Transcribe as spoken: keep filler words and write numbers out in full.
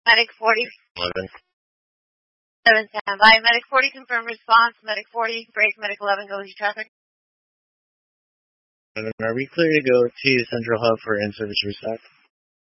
Medic forty. eleven. seven standby. Medic forty, confirm response. Medic forty, break. Medic eleven, go to traffic. Are we clear to go to Central Hub for in-service restock?